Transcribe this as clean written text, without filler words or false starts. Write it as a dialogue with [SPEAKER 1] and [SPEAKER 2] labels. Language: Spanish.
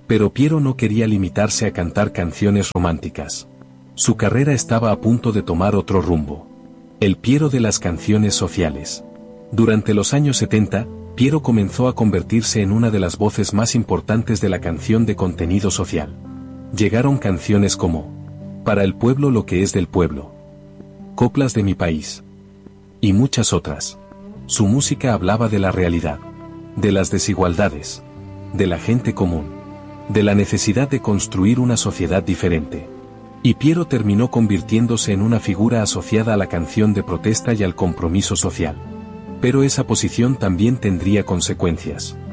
[SPEAKER 1] Pero Piero no quería limitarse a cantar canciones románticas. Su carrera estaba a punto de tomar otro rumbo. El Piero de las canciones sociales. Durante los años 70, Piero comenzó a convertirse en una de las voces más importantes de la canción de contenido social. Llegaron canciones como Para el pueblo lo que es del pueblo, Coplas de mi país y muchas otras. Su música hablaba de la realidad, de las desigualdades, de la gente común, de la necesidad de construir una sociedad diferente. Y Piero terminó convirtiéndose en una figura asociada a la canción de protesta y al compromiso social. Pero esa posición también tendría consecuencias.